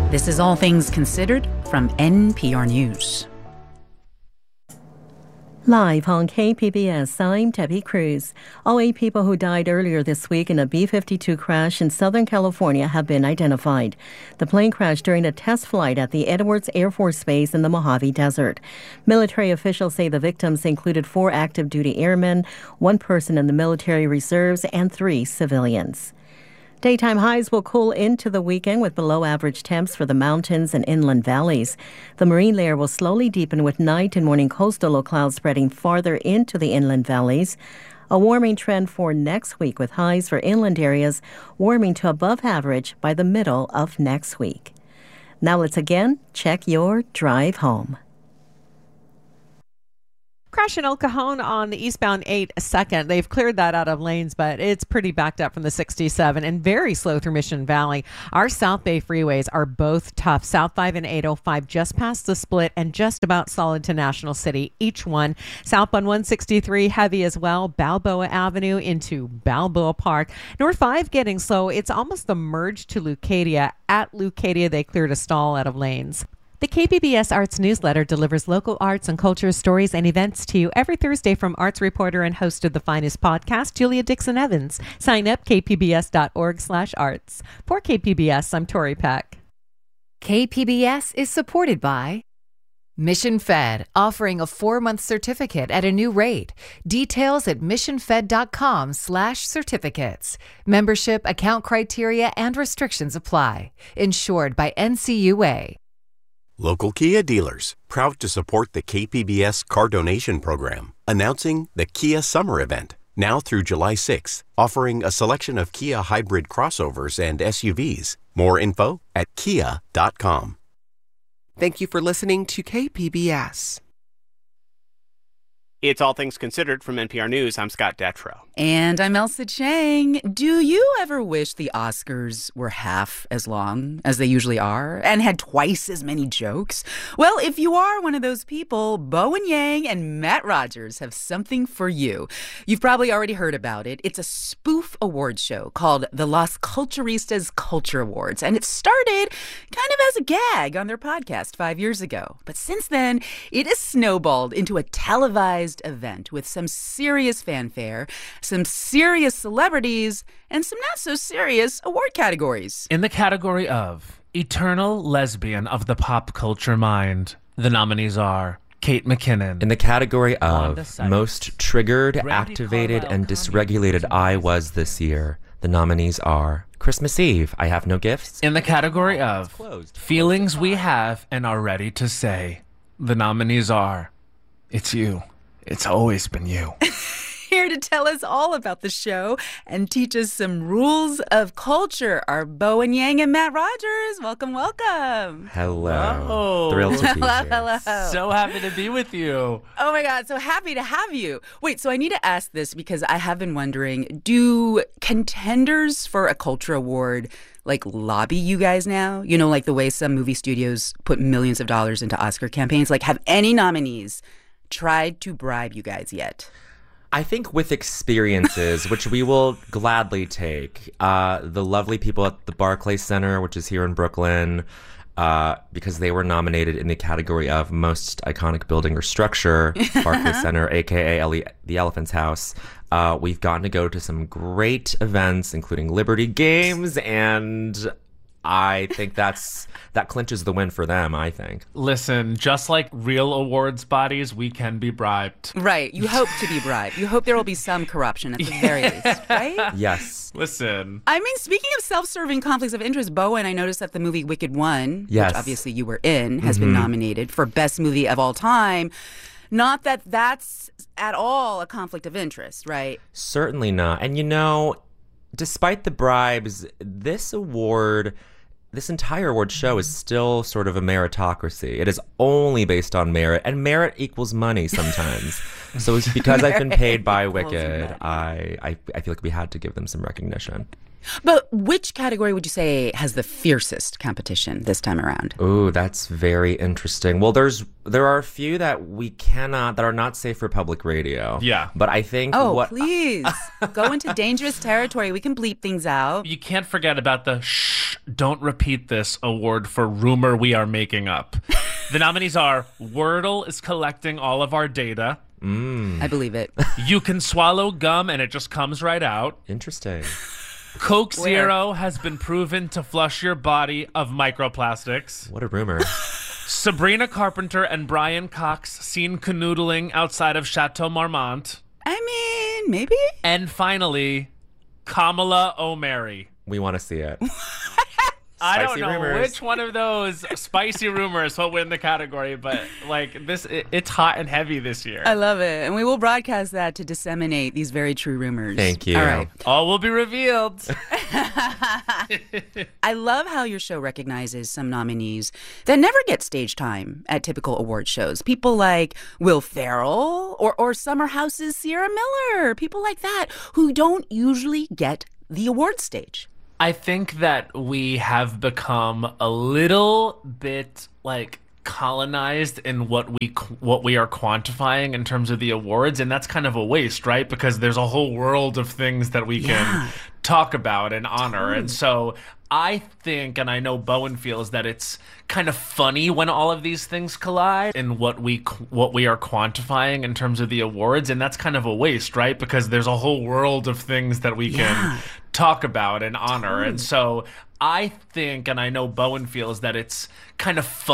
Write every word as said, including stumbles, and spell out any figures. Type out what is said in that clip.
This is All Things Considered from N P R News. Live on K P B S, I'm Debbie Cruz. All eight people who died earlier this week in a B fifty-two crash in Southern California have been identified. The plane crashed during a test flight at the Edwards Air Force Base in the Mojave Desert. Military officials say the victims included four active duty airmen, one person in the military reserves, and three civilians. Daytime highs will cool into the weekend with below-average temps for the mountains and inland valleys. The marine layer will slowly deepen with night and morning coastal low clouds spreading farther into the inland valleys. A warming trend for next week with highs for inland areas warming to above average by the middle of next week. Now let's again check your drive home. Crash in El Cajon on the eastbound eight second. They've cleared that out of lanes, but it's pretty backed up from the sixty-seven and very slow through Mission Valley. Our South Bay freeways are both tough. South five and eight oh five just past the split and just about solid to National City, each one. Southbound one sixty-three heavy as well. Balboa Avenue into Balboa Park. North five getting slow. It's almost the merge to Leucadia. At Leucadia, they cleared a stall out of lanes. The K P B S Arts newsletter delivers local arts and culture stories and events to you every Thursday from arts reporter and host of the finest podcast, Julia Dixon-Evans. Sign up, k p b s dot org slash arts. For K P B S, I'm Tori Peck. K P B S is supported by Mission Fed, offering a four-month certificate at a new rate. Details at missionfed.com slash certificates. Membership, account criteria, and restrictions apply. Insured by N C U A. Local Kia dealers, proud to support the K P B S Car Donation Program, announcing the Kia Summer Event, now through July sixth, offering a selection of Kia hybrid crossovers and S U Vs. More info at kia dot com. Thank you for listening to K P B S. It's All Things Considered from N P R News. I'm Scott Detrow. And I'm Elsa Chang. Do you ever wish the Oscars were half as long as they usually are and had twice as many jokes? Well, if you are one of those people, Bowen Yang and Matt Rogers have something for you. You've probably already heard about it. It's a spoof award show called the Las Culturistas Culture Awards, and it started kind of as a gag on their podcast five years ago. But since then, it has snowballed into a televised event with some serious fanfare, some serious celebrities, and some not so serious award categories. In the category of Eternal Lesbian of the Pop Culture Mind, the nominees are Kate McKinnon. In the category of Most Triggered, Randy Activated, Carlisle, and Dysregulated I Was This Year, the nominees are Christmas Eve, I Have No Gifts. In the category of Feelings We Have and Are Ready to Say, the nominees are It's You. It's always been you. Here to tell us all about the show and teach us some rules of culture are Bowen Yang and Matt Rogers. Welcome, welcome. Hello. Oh. Thrilled to be hello, here. hello. So happy to be with you. Oh my God, so happy to have you. Wait, so I need to ask this because I have been wondering, do contenders for a culture award like lobby you guys now? You know, like the way some movie studios put millions of dollars into Oscar campaigns. Like, have any nominees tried to bribe you guys yet? I think with experiences, which we will gladly take, uh, the lovely people at the Barclays Center, which is here in Brooklyn, uh, because they were nominated in the category of Most Iconic Building or Structure, Barclays Center, a k a. Ele- the Elephant's House. Uh, we've gotten to go to some great events, including Liberty Games, and I think that's that clinches the win for them, I think. Listen, just like real awards bodies, we can be bribed. Right. You hope to be bribed. You hope there will be some corruption at the very least, right? Yes. Listen. I mean, speaking of self-serving conflicts of interest, Bowen, I noticed that the movie Wicked One, yes. which obviously you were in, has mm-hmm. been nominated for Best Movie of All Time. Not that that's at all a conflict of interest, right? Certainly not. And you know, despite the bribes, this award, this entire award show is still sort of a meritocracy. It is only based on merit, and merit equals money sometimes. So it's because I've been paid by Wicked, I, I I feel like we had to give them some recognition. But which category would you say has the fiercest competition this time around? Ooh, that's very interesting. Well, there's there are a few that we cannot that are not safe for public radio. Yeah. But I think Oh, what please. Go into dangerous territory. We can bleep things out. You can't forget about the shh, don't repeat this award for rumor we are making up. The nominees are Wordle is collecting all of our data. Mm. I believe it. You can swallow gum and it just comes right out. Interesting. Coke Where? Zero has been proven to flush your body of microplastics. What a rumor. Sabrina Carpenter and Brian Cox seen canoodling outside of Chateau Marmont. I mean, maybe? And finally, Kamala O'Mary. We want to see it. I don't Spicy know rumors. which one of those spicy rumors will win the category, but like this, it, it's hot and heavy this year. I love it. And we will broadcast that to disseminate these very true rumors. Thank you. All right. All will be revealed. I love how your show recognizes some nominees that never get stage time at typical award shows. People like Will Ferrell or, or Summer House's Sierra Miller. People like that who don't usually get the award stage. I think that we have become a little bit like colonized in what we what we are quantifying in terms of the awards, and that's kind of a waste, right? Because there's a whole world of things that we can Yeah. talk about and honor. And so I think, and I know Bowen feels, that it's kind of funny when all of these things collide in what we what we are quantifying in terms of the awards, and that's kind of a waste, right? Because there's a whole world of things that we can Yeah. talk about and honor. And so I think, and I know Bowen feels, that it's kind of fun